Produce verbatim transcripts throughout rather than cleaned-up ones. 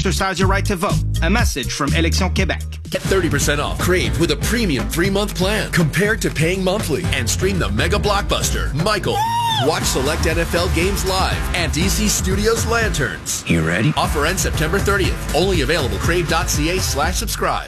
Exercise your right to vote. A message from Élections Québec. Get thirty percent off Crave with a premium three-month plan compared to paying monthly, and stream the mega blockbuster, Michael. Watch select N F L games live and D C Studios Lanterns. You ready? Offer ends September thirtieth. Only available crave.ca slash subscribe.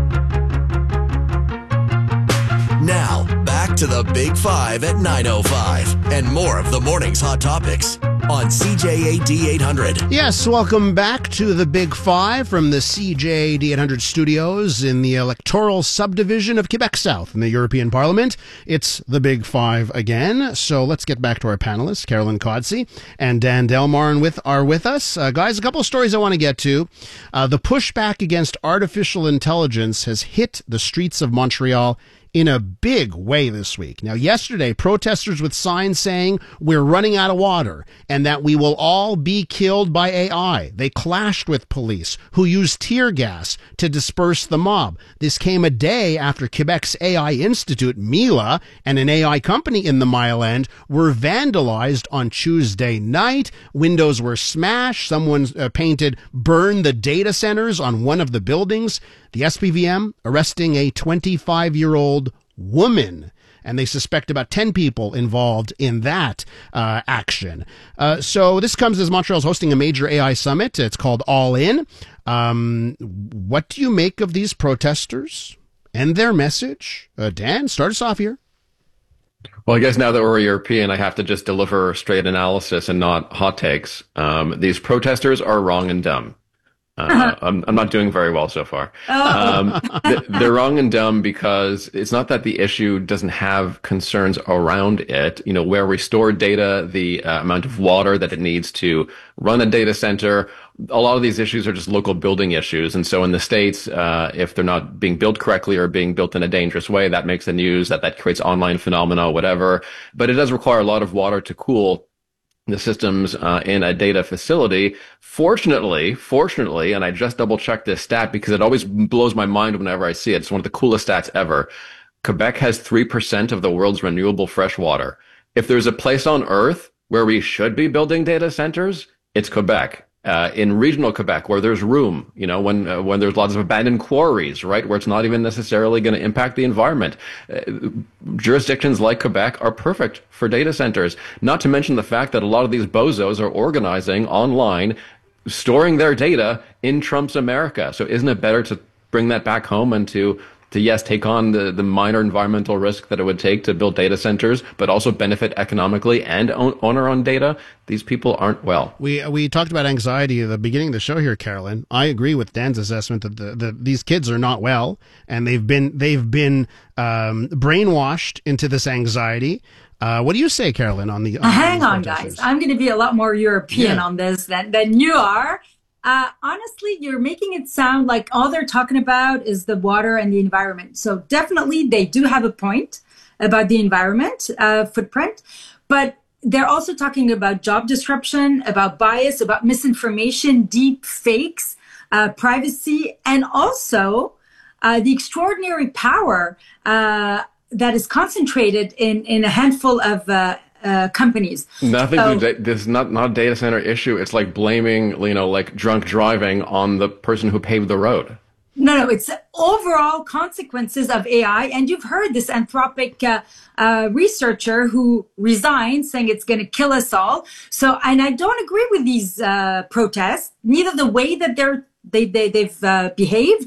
Now, back to the Big Five at nine oh five and more of the morning's hot topics on C J A D eight hundred. Yes, welcome back to the Big Five from the C J A D eight hundred studios in the electoral subdivision of Quebec South in the European Parliament. It's the Big Five again. So let's get back to our panelists, Carolyn Codsey and Dan Delmarn with, are with us. Uh, guys, a couple of stories I want to get to. Uh, the pushback against artificial intelligence has hit the streets of Montreal in a big way this week. Now, yesterday, protesters with signs saying we're running out of water and that we will all be killed by A I. They clashed with police who used tear gas to disperse the mob. This came a day after Quebec's A I Institute, Mila, and an A I company in the Mile End were vandalized on Tuesday night. Windows were smashed. Someone uh, painted "Burn the data centers" on one of the buildings. The S P V M arresting a twenty-five-year-old woman, and they suspect about ten people involved in that uh, action. Uh, so this comes as Montreal's hosting a major A I summit. It's called All In. Um, what do you make of these protesters and their message? Uh, Dan, start us off here. Well, I guess now that we're European, I have to just deliver straight analysis and not hot takes. Um, these protesters are wrong and dumb. Uh, I'm, I'm not doing very well so far. Um, they're wrong and dumb because it's not that the issue doesn't have concerns around it. You know, where we store data, the uh, amount of water that it needs to run a data center. A lot of these issues are just local building issues. And so in the States, uh, if they're not being built correctly or being built in a dangerous way, that makes the news, that that creates online phenomena, whatever. But it does require a lot of water to cool the systems uh, in a data facility. Fortunately, fortunately, and I just double checked this stat because it always blows my mind whenever I see it. It's one of the coolest stats ever. Quebec has three percent of the world's renewable fresh water. If there's a place on Earth where we should be building data centers, it's Quebec. Uh, in regional Quebec, where there's room, you know, when uh, when there's lots of abandoned quarries, right, where it's not even necessarily going to impact the environment. Uh, jurisdictions like Quebec are perfect for data centers, not to mention the fact that a lot of these bozos are organizing online, storing their data in Trump's America. So isn't it better to bring that back home and to to, yes, take on the, the minor environmental risk that it would take to build data centers, but also benefit economically and own, own our own data? These people aren't well. We we talked about anxiety at the beginning of the show here, Carolyn. I agree with Dan's assessment that the, the these kids are not well, and they've been they've been um, brainwashed into this anxiety. Uh, what do you say, Carolyn, on the on Hang on, guys. I'm going to be a lot more European yeah. on this than, than you are. Uh, honestly, you're making it sound like all they're talking about is the water and the environment. So definitely they do have a point about the environment uh, footprint, but they're also talking about job disruption, about bias, about misinformation, deep fakes, uh, privacy, and also uh, the extraordinary power uh, that is concentrated in, in a handful of uh, Uh, companies. Nothing. So, to da- this is not not a data center issue. It's like blaming, you know, like drunk driving on the person who paved the road. No, no, it's overall consequences of A I. And you've heard this Anthropic uh, uh, researcher who resigned, saying it's going to kill us all. So, and I don't agree with these uh, protests, neither the way that they're they they they've uh, behaved,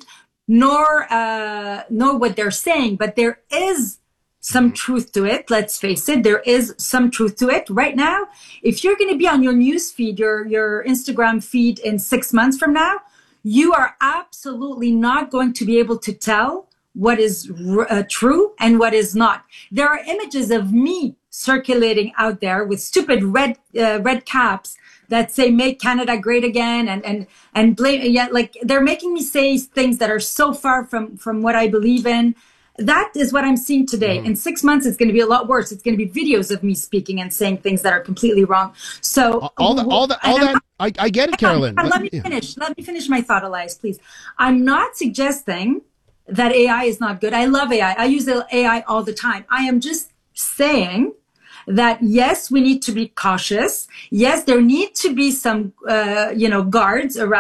nor uh, nor what they're saying. But there is some truth to it. Let's face it. There is some truth to it right now. If you're going to be on your news feed, your, your Instagram feed in six months from now, you are absolutely not going to be able to tell what is uh, true and what is not. There are images of me circulating out there with stupid red, uh, red caps that say "Make Canada Great Again" and, and, and blame, yeah, like they're making me say things that are so far from, from what I believe in. That is what I'm seeing today. Mm. In six months, it's going to be a lot worse. It's going to be videos of me speaking and saying things that are completely wrong. So all the, all the, all that, I, I get it, Carolyn. Let, let me finish. Let me finish my thought, Elias, please. I'm not suggesting that A I is not good. I love A I. I use A I all the time. I am just saying that, yes, we need to be cautious. Yes, there need to be some, uh, you know, guards around